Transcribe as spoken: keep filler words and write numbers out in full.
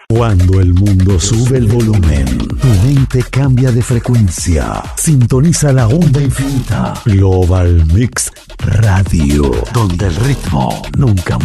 Cuando el mundo sube el volumen, tu mente cambia de frecuencia. Sintoniza la onda infinita. Global Mix Radio, donde el ritmo nunca